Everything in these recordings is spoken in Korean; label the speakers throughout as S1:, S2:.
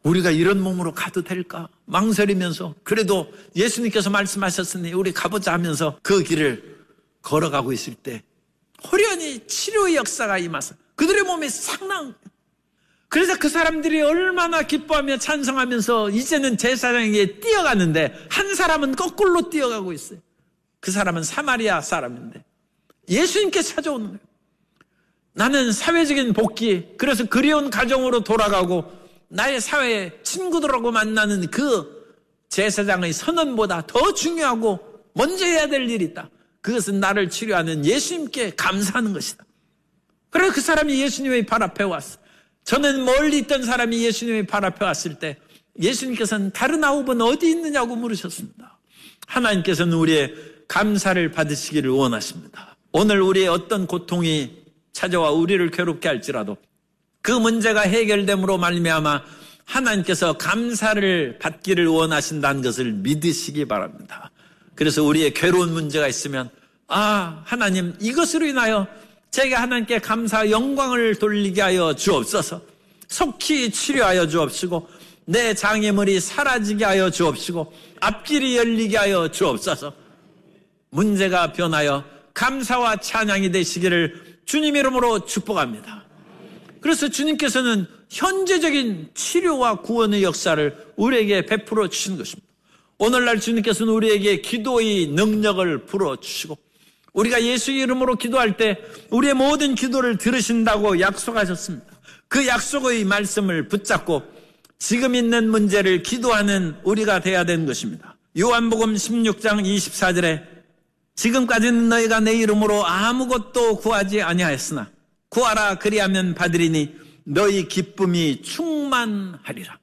S1: 우리가 이런 몸으로 가도 될까? 망설이면서 그래도 예수님께서 말씀하셨으니 우리 가보자 하면서 그 길을 걸어가고 있을 때 호련히 치료의 역사가 임하서 그들의 몸이 싹 나은 거예요. 그래서 그 사람들이 얼마나 기뻐하며 찬성하면서 이제는 제사장에게 뛰어가는데 한 사람은 거꾸로 뛰어가고 있어요. 그 사람은 사마리아 사람인데 예수님께 찾아오는 거예요. 나는 사회적인 복귀, 그래서 그리운 가정으로 돌아가고 나의 사회 친구들하고 만나는 그 제사장의 선언보다 더 중요하고 먼저 해야 될 일이 있다. 그것은 나를 치료하는 예수님께 감사하는 것이다. 그래서 그 사람이 예수님의 발 앞에 왔어. 저는 멀리 있던 사람이 예수님의 발 앞에 왔을 때 예수님께서는 다른 9은 어디 있느냐고 물으셨습니다. 하나님께서는 우리의 감사를 받으시기를 원하십니다. 오늘 우리의 어떤 고통이 찾아와 우리를 괴롭게 할지라도 그 문제가 해결됨으로 말미암아 하나님께서 감사를 받기를 원하신다는 것을 믿으시기 바랍니다. 그래서 우리의 괴로운 문제가 있으면 하나님 이것으로 인하여 제가 하나님께 감사 영광을 돌리게 하여 주옵소서. 속히 치료하여 주옵시고 내 장애물이 사라지게 하여 주옵시고 앞길이 열리게 하여 주옵소서. 문제가 변하여 감사와 찬양이 되시기를 주님 이름으로 축복합니다. 그래서 주님께서는 현재적인 치료와 구원의 역사를 우리에게 베풀어 주신 것입니다. 오늘날 주님께서는 우리에게 기도의 능력을 불어주시고 우리가 예수 이름으로 기도할 때 우리의 모든 기도를 들으신다고 약속하셨습니다. 그 약속의 말씀을 붙잡고 지금 있는 문제를 기도하는 우리가 돼야 되는 것입니다. 요한복음 16장 24절에 지금까지는 너희가 내 이름으로 아무것도 구하지 아니하였으나 구하라 그리하면 받으리니 너희 기쁨이 충만하리라.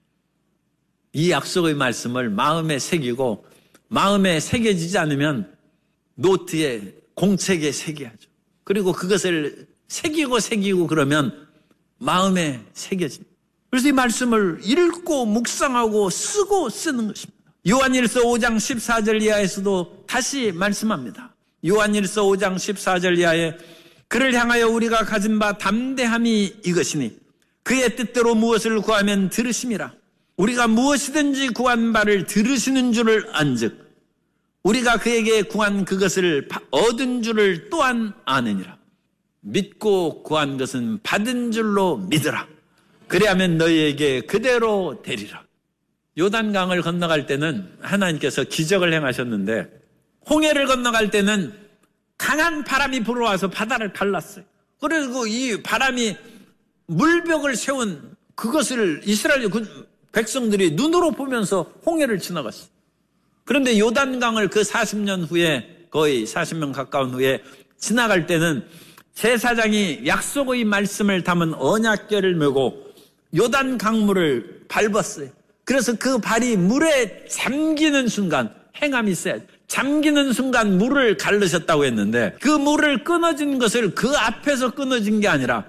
S1: 이 약속의 말씀을 마음에 새기고 마음에 새겨지지 않으면 노트에 공책에 새겨야죠. 그리고 그것을 새기고 그러면 마음에 새겨집니다. 그래서 이 말씀을 읽고 묵상하고 쓰고 쓰는 것입니다. 요한일서 5장 14절 이하에서도 다시 말씀합니다. 요한일서 5장 14절 이하에 그를 향하여 우리가 가진 바 담대함이 이것이니 그의 뜻대로 무엇을 구하면 들으심이라. 우리가 무엇이든지 구한 바를 들으시는 줄을 안즉 우리가 그에게 구한 그것을 얻은 줄을 또한 아느니라. 믿고 구한 것은 받은 줄로 믿으라. 그리하면 너희에게 그대로 되리라. 요단강을 건너갈 때는 하나님께서 기적을 행하셨는데 홍해를 건너갈 때는 강한 바람이 불어와서 바다를 갈랐어요. 그리고 이 바람이 물벽을 세운 그것을 이스라엘 백성들이 눈으로 보면서 홍해를 지나갔어요. 그런데 요단강을 그 40년 후에 거의 40년 가까운 후에 지나갈 때는 제사장이 약속의 말씀을 담은 언약궤를 메고 요단 강물을 밟았어요. 그래서 그 발이 물에 잠기는 순간 행함이 있어야지. 잠기는 순간 물을 가르셨다고 했는데 그 물을 끊어진 것을 그 앞에서 끊어진 게 아니라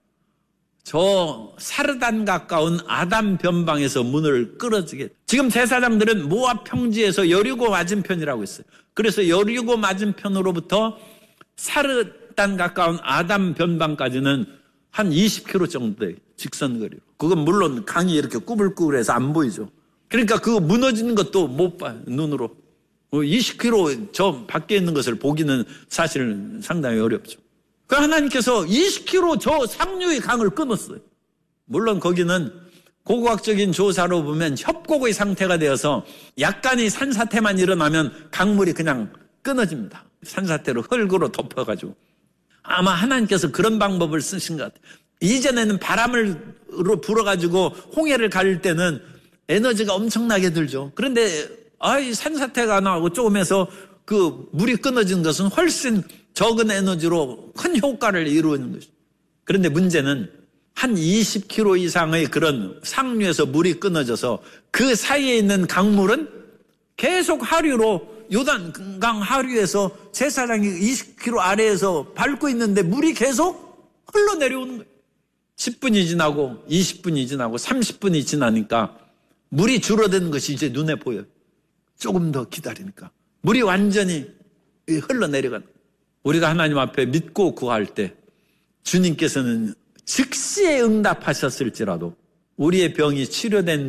S1: 저 사르단 가까운 아담 변방에서 문을 끌어지게. 지금 제사장들은 모압 평지에서 여리고 맞은편이라고 했어요. 그래서 여리고 맞은편으로부터 사르단 가까운 아담 변방까지는 한 20km 정도 돼요. 직선거리로. 그건 물론 강이 이렇게 꾸불꾸불해서 안 보이죠. 그러니까 그 무너지는 것도 못 봐요. 눈으로. 20km 저 밖에 있는 것을 보기는 사실 상당히 어렵죠. 그 하나님께서 20km 저 상류의 강을 끊었어요. 물론 거기는 고고학적인 조사로 보면 협곡의 상태가 되어서 약간의 산사태만 일어나면 강물이 그냥 끊어집니다. 산사태로 흙으로 덮어가지고. 아마 하나님께서 그런 방법을 쓰신 것 같아요. 이전에는 바람으로 불어가지고 홍해를 가릴 때는 에너지가 엄청나게 들죠. 그런데 산사태가 나고 조금 해서 그 물이 끊어진 것은 훨씬 적은 에너지로 큰 효과를 이루는 것이죠. 그런데 문제는 한 20km 이상의 그런 상류에서 물이 끊어져서 그 사이에 있는 강물은 계속 하류로 요단강 하류에서 제사장이 20km 아래에서 밟고 있는데 물이 계속 흘러내려오는 거예요. 10분이 지나고 20분이 지나고 30분이 지나니까 물이 줄어드는 것이 이제 눈에 보여요. 조금 더 기다리니까 물이 완전히 흘러내려가는 거예요. 우리가 하나님 앞에 믿고 구할 때 주님께서는 즉시에 응답하셨을지라도 우리의 병이 치료된